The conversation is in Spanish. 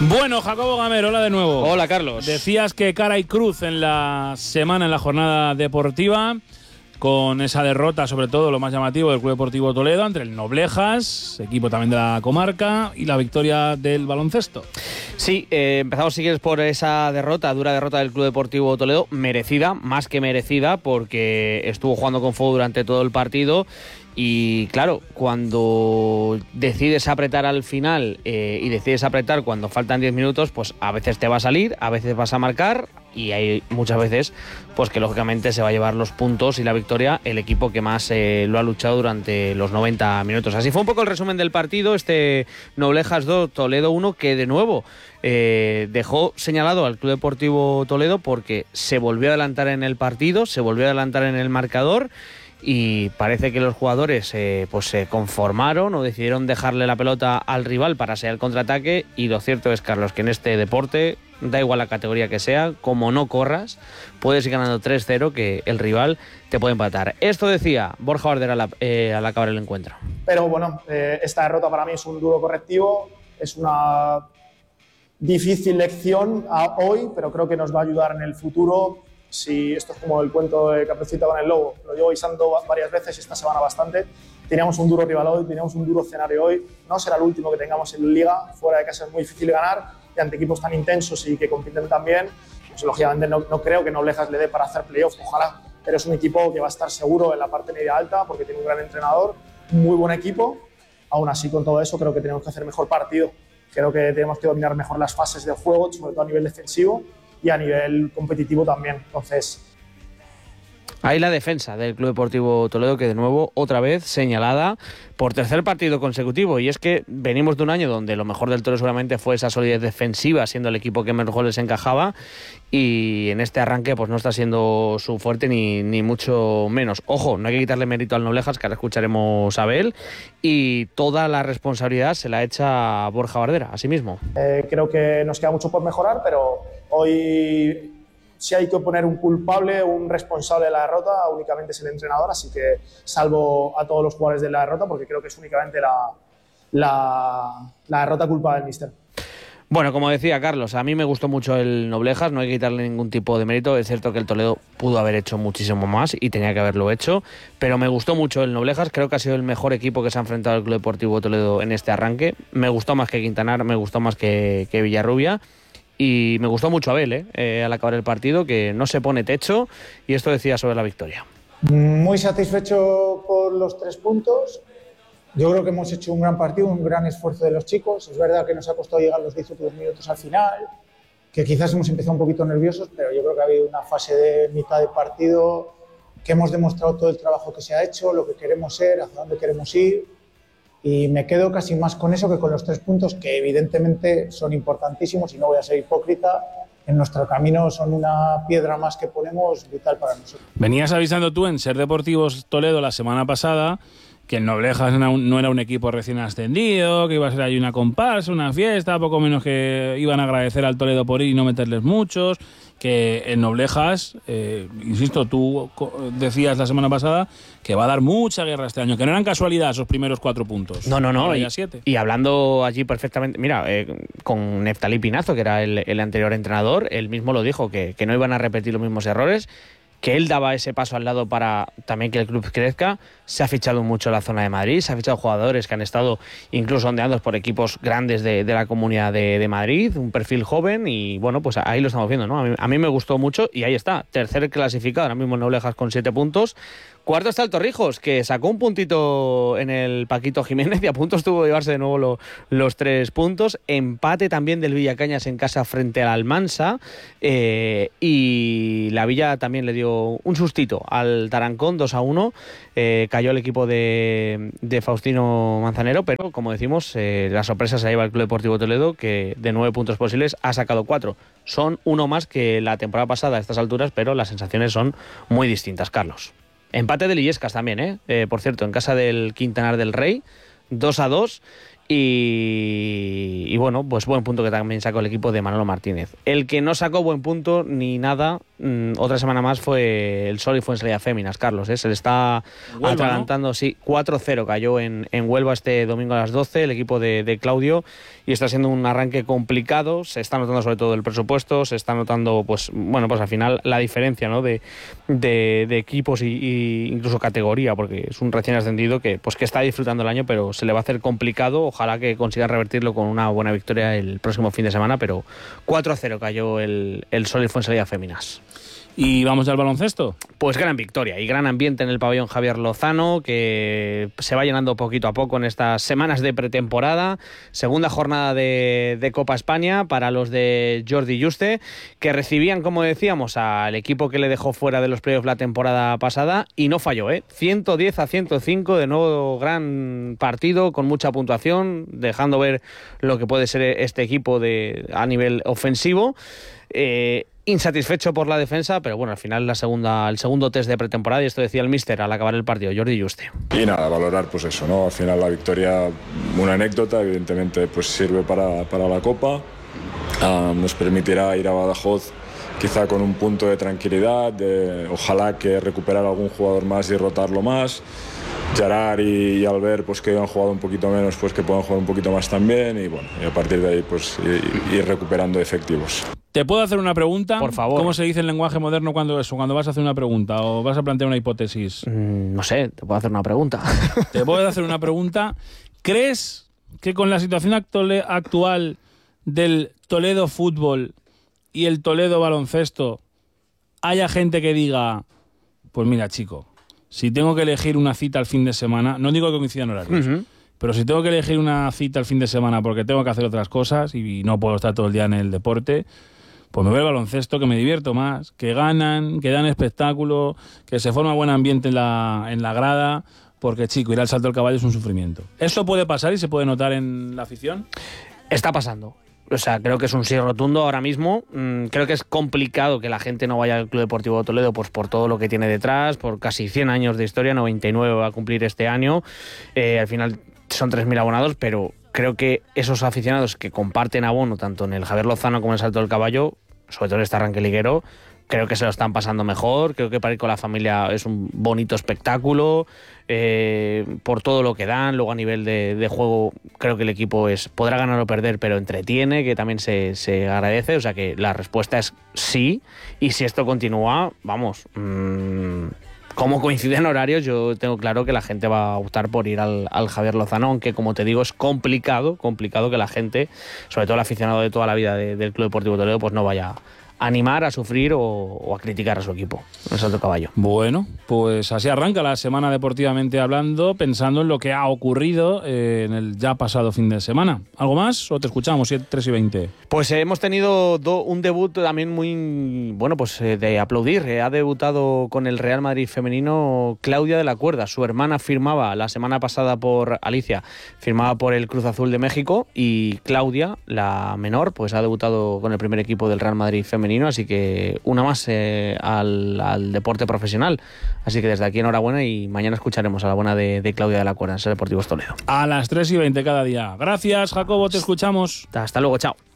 Bueno, Jacobo Gamero, hola de nuevo. Hola, Carlos. Decías que cara y cruz en la semana, en la jornada deportiva, con esa derrota, sobre todo lo más llamativo del Club Deportivo Toledo ante el Noblejas, equipo también de la comarca, y la victoria del baloncesto. Sí, empezamos si quieres por esa derrota, dura derrota del Club Deportivo Toledo, merecida, más que merecida, porque estuvo jugando con fuego durante todo el partido. Y claro, cuando decides apretar al final y decides apretar cuando faltan 10 minutos, pues a veces te va a salir, a veces vas a marcar, y hay muchas veces pues que lógicamente se va a llevar los puntos y la victoria el equipo que más lo ha luchado durante los 90 minutos. Así fue un poco el resumen del partido, este Noblejas 2, Toledo 1, que de nuevo dejó señalado al Club Deportivo Toledo porque se volvió a adelantar en el partido, se volvió a adelantar en el marcador. Y parece que los jugadores pues se conformaron o decidieron dejarle la pelota al rival para hacer el contraataque. Y lo cierto es, Carlos, que en este deporte, da igual la categoría que sea, como no corras, puedes ir ganando 3-0, que el rival te puede empatar. Esto decía Borja Bardera al acabar el encuentro. Pero bueno, esta derrota para mí es un duro correctivo, es una difícil lección hoy, pero creo que nos va a ayudar en el futuro. Si esto es como el cuento de Caperucita con el lobo, lo llevo avisando varias veces esta semana bastante. Teníamos un duro rival hoy, teníamos un duro escenario hoy. No será el último que tengamos en Liga, fuera de casa es muy difícil ganar, y ante equipos tan intensos y que compiten tan bien, pues lógicamente no creo que Noblejas le dé para hacer playoff, ojalá, pero es un equipo que va a estar seguro en la parte media alta porque tiene un gran entrenador, un muy buen equipo. Aún así, con todo eso, creo que tenemos que hacer mejor partido. Creo que tenemos que dominar mejor las fases de juego, sobre todo a nivel defensivo y a nivel competitivo también. Entonces, ahí la defensa del Club Deportivo Toledo, que de nuevo, otra vez, señalada por tercer partido consecutivo. Y es que venimos de un año donde lo mejor del Toledo seguramente fue esa solidez defensiva, siendo el equipo que menos goles encajaba. Y en este arranque pues no está siendo su fuerte ni mucho menos. Ojo, no hay que quitarle mérito al Noblejas, que ahora escucharemos a Abel. Y toda la responsabilidad se la echa a Borja Bardera, así mismo. Creo que nos queda mucho por mejorar, pero hoy, si hay que poner un culpable, un responsable de la derrota, únicamente es el entrenador, así que salvo a todos los jugadores de la derrota, porque creo que es únicamente la derrota culpa del míster. Bueno, como decía Carlos, a mí me gustó mucho el Noblejas, no hay que quitarle ningún tipo de mérito. Es cierto que el Toledo pudo haber hecho muchísimo más y tenía que haberlo hecho, pero me gustó mucho el Noblejas, creo que ha sido el mejor equipo que se ha enfrentado al Club Deportivo Toledo en este arranque. Me gustó más que Quintanar, me gustó más que Villarrubia. Y me gustó mucho Abel, al acabar el partido, que no se pone techo, y esto decía sobre la victoria. Muy satisfecho por los 3 puntos. Yo creo que hemos hecho un gran partido, un gran esfuerzo de los chicos. Es verdad que nos ha costado llegar los 10 últimos minutos al final, que quizás hemos empezado un poquito nerviosos, pero yo creo que ha habido una fase de mitad de partido que hemos demostrado todo el trabajo que se ha hecho, lo que queremos ser, hacia dónde queremos ir. Y me quedo casi más con eso que con los 3 puntos, que evidentemente son importantísimos y no voy a ser hipócrita. En nuestro camino son una piedra más que ponemos vital para nosotros. Venías avisando tú en Ser Deportivos Toledo la semana pasada que el Noblejas no era un equipo recién ascendido, que iba a ser ahí una comparsa, una fiesta, poco menos que iban a agradecer al Toledo por ir y no meterles muchos, que el Noblejas, insisto, tú decías la semana pasada que va a dar mucha guerra este año, que no eran casualidad esos primeros 4 puntos. No, ya 7. Y hablando allí perfectamente, mira, con Neftalí Pinazo, que era el anterior entrenador, él mismo lo dijo, que no iban a repetir los mismos errores, que él daba ese paso al lado para también que el club crezca. Se ha fichado mucho en la zona de Madrid, se ha fichado jugadores que han estado incluso ondeados por equipos grandes de la Comunidad de Madrid, un perfil joven, y bueno, pues ahí lo estamos viendo, ¿no? A mí me gustó mucho y ahí está, tercer clasificado, ahora mismo Noblejas con 7 puntos. Cuarto está el Torrijos, que sacó un puntito en el Paquito Jiménez y a punto estuvo de llevarse de nuevo los 3 puntos. Empate también del Villacañas en casa frente al Almansa, y la Villa también le dio un sustito al Tarancón, 2-1. Cayó el equipo de Faustino Manzanero, pero como decimos, la sorpresa se la lleva el Club Deportivo Toledo, que de 9 puntos posibles ha sacado 4. Son uno más que la temporada pasada a estas alturas, pero las sensaciones son muy distintas, Carlos. Empate del Illescas también, por cierto, en casa del Quintanar del Rey, 2-2. Y y bueno, pues buen punto que también sacó el equipo de Manolo Martínez. El que no sacó buen punto ni nada, otra semana más, fue el Sol y Fuensalida Féminas, Carlos, se le está Huelva, atragantando, ¿no? Sí, 4-0 cayó en Huelva este domingo a las 12 el equipo de Claudio, y está siendo un arranque complicado. Se está notando sobre todo el presupuesto, se está notando pues al final la diferencia, ¿no? de equipos y incluso categoría, porque es un recién ascendido que está disfrutando el año, pero se le va a hacer complicado. Ojalá que consiga revertirlo con una buena victoria el próximo fin de semana, pero 4-0 cayó el Sol y Fuensalida Féminas. ¿Y vamos al baloncesto? Pues gran victoria y gran ambiente en el pabellón Javier Lozano, que se va llenando poquito a poco en estas semanas de pretemporada. Segunda jornada de Copa España para los de Jordi Juste, que recibían, como decíamos, al equipo que le dejó fuera de los playoffs la temporada pasada, y no falló, 110-105, de nuevo gran partido con mucha puntuación, dejando ver lo que puede ser este equipo a nivel ofensivo. Insatisfecho por la defensa, pero bueno, al final el segundo test de pretemporada, y esto decía el míster al acabar el partido, Jordi Juste. Y nada, valorar pues eso, ¿no? Al final la victoria, una anécdota, evidentemente pues sirve para la Copa, nos permitirá ir a Badajoz quizá con un punto de tranquilidad, ojalá que recuperar algún jugador más y rotarlo más. Gerard y Albert, pues que han jugado un poquito menos, pues que puedan jugar un poquito más también, y bueno, y a partir de ahí pues ir recuperando efectivos. ¿Te puedo hacer una pregunta? Por favor. ¿Cómo se dice en lenguaje moderno cuando vas a hacer una pregunta o vas a plantear una hipótesis? No sé, te puedo hacer una pregunta. Te puedo hacer una pregunta. ¿Crees que con la situación actual del Toledo Fútbol y el Toledo Baloncesto haya gente que diga, pues mira, chico, si tengo que elegir una cita al fin de semana, no digo que coincidan horarios, pero si tengo que elegir una cita al fin de semana porque tengo que hacer otras cosas y no puedo estar todo el día en el deporte, pues me voy al baloncesto, que me divierto más, que ganan, que dan espectáculo, que se forma buen ambiente en la grada, porque, chico, ir al salto del caballo es un sufrimiento. ¿Esto puede pasar y se puede notar en la afición? Está pasando. O sea, creo que es un sí rotundo ahora mismo. Creo que es complicado que la gente no vaya al Club Deportivo Toledo, pues por todo lo que tiene detrás, por casi 100 años de historia, 99 va a cumplir este año. Al final son 3.000 abonados, pero creo que esos aficionados que comparten abono tanto en el Javier Lozano como en el Salto del Caballo, sobre todo en este arranque liguero, creo que se lo están pasando mejor. Creo que para ir con la familia es un bonito espectáculo, por todo lo que dan. Luego a nivel de juego creo que el equipo podrá ganar o perder, pero entretiene, que también se agradece. O sea que la respuesta es sí, y si esto continúa, vamos, como coinciden horarios, yo tengo claro que la gente va a optar por ir al Javier Lozano, aunque, como te digo, es complicado que la gente, sobre todo el aficionado de toda la vida del Club Deportivo Toledo, pues no vaya a animar, a sufrir o a criticar a su equipo en el Salto Caballo. Bueno, pues así arranca la semana deportivamente hablando, pensando en lo que ha ocurrido en el ya pasado fin de semana. ¿Algo más o te escuchamos? 7:03:20. Pues hemos tenido un debut también muy, bueno, pues de aplaudir. Ha debutado con el Real Madrid femenino Claudia de la Cuerda. Su hermana firmaba la semana pasada Alicia firmaba por el Cruz Azul de México, y Claudia, la menor, pues ha debutado con el primer equipo del Real Madrid femenino. Así que una más al deporte profesional. Así que desde aquí enhorabuena, y mañana escucharemos a la buena de Claudia de la Cuerda en Ser Deportivos Toledo. A las 3:20 cada día. Gracias, Jacobo, te escuchamos. Hasta luego, chao.